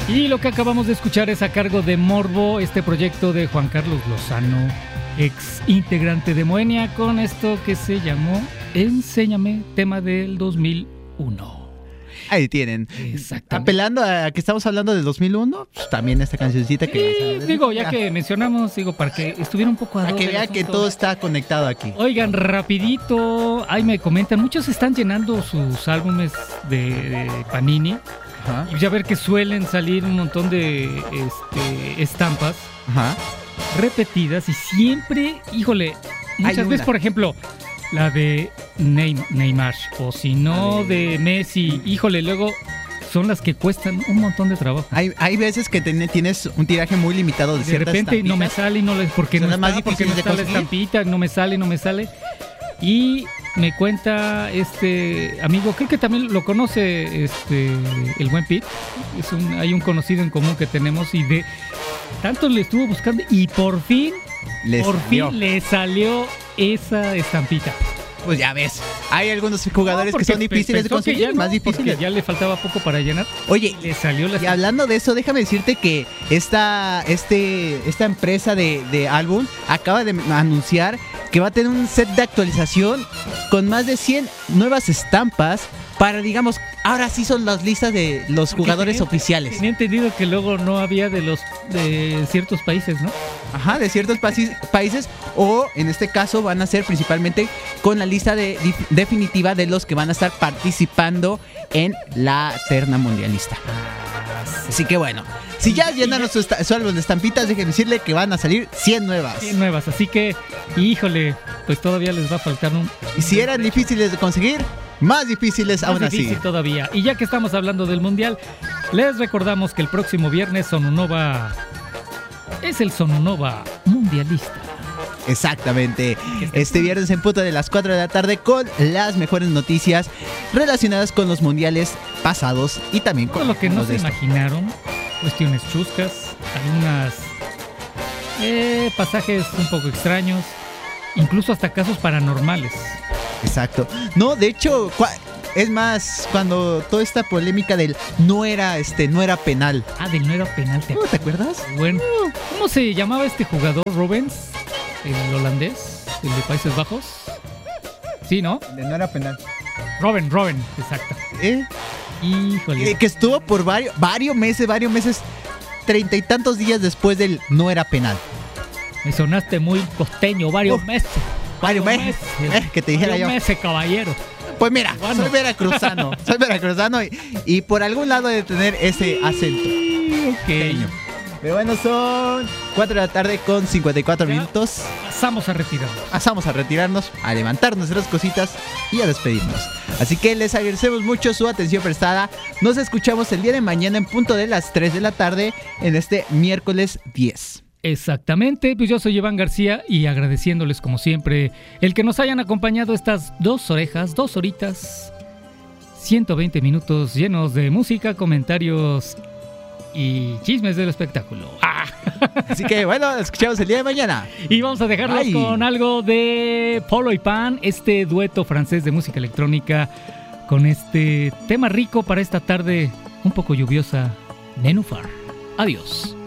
Y lo que acabamos de escuchar es a cargo de Morbo, este proyecto de Juan Carlos Lozano, ex integrante de Moenia, con esto que se llamó Enséñame, tema del 2001. Ahí tienen. Exactamente. Apelando a que estamos hablando del 2001, pues también esta cancioncita que... Sí, digo, ya que mencionamos, para que estuviera un poco para que vea que todo está conectado aquí. Oigan, rapidito, ahí me comentan, muchos están llenando sus álbumes de Panini. Ajá. Y ya ver que suelen salir un montón de estampas. Ajá. Repetidas y siempre, híjole, muchas veces, por ejemplo, la de Neymar, o si no de Messi, híjole, luego son las que cuestan un montón de trabajo. Hay veces que tienes un tiraje muy limitado de ciertas repente estampitas. No me sale, porque no más está, porque no difíciles de está la conseguir. estampita, no me sale. Y me cuenta este amigo, creo que también lo conoce el buen Pete, hay un conocido en común que tenemos y de tanto le estuvo buscando y por fin le salió esa estampita. Pues ya ves, hay algunos jugadores que son difíciles de conseguir, más difíciles. Ya le faltaba poco para llenar. Oye, le salió la y hablando de eso, déjame decirte que esta empresa de álbum acaba de anunciar que va a tener un set de actualización con más de 100 nuevas estampas para, digamos, ahora sí son las listas de los jugadores oficiales. Tenía entendido que luego no había de ciertos países, ¿no? Ajá, de ciertos países, o en este caso van a ser principalmente con la lista definitiva de los que van a estar participando en la terna mundialista. Así que bueno, si ya llenaron su álbum de estampitas, déjenme decirle que van a salir 100 nuevas. 100 nuevas, así que, híjole, pues todavía les va a faltar un... Y si eran difíciles de conseguir, más difíciles aún así. Más difícil todavía. Y ya que estamos hablando del Mundial, les recordamos que el próximo viernes Sonunova es el Sonunova Mundialista. Exactamente. Este viernes en punto de las 4 de la tarde con las mejores noticias relacionadas con los mundiales pasados y también con todo lo que no se imaginaron, cuestiones chuscas, algunas pasajes un poco extraños, incluso hasta casos paranormales. Exacto. No, de hecho, es más, cuando toda esta polémica del no era penal. Ah, del no era penal. ¿Te acuerdas? Bueno, ¿cómo se llamaba este jugador? Robens, el holandés, el de Países Bajos. Sí, ¿no? De no era penal. Robben, exacto. Híjole. Que estuvo por varios meses, 30 y tantos días después del no era penal. Me sonaste muy costeño, varios meses. Varios meses. Que te dijera yo. Meses, caballero. Pues mira, bueno. Soy veracruzano y por algún lado de tener ese acento. Ok. Pero bueno, son 4 de la tarde con 54 minutos. Pasamos a retirarnos, a levantar nuestras cositas y a despedirnos. Así que les agradecemos mucho su atención prestada. Nos escuchamos el día de mañana en punto de las 3 de la tarde en este miércoles 10. Exactamente, pues yo soy Iván García y agradeciéndoles como siempre el que nos hayan acompañado estas 2 horitas, 120 minutos llenos de música, comentarios y chismes del espectáculo. Así que bueno, escuchamos el día de mañana. Y vamos a dejarlos con algo de Polo y Pan, este dueto francés de música electrónica con este tema rico para esta tarde un poco lluviosa, Nenufar. Adiós.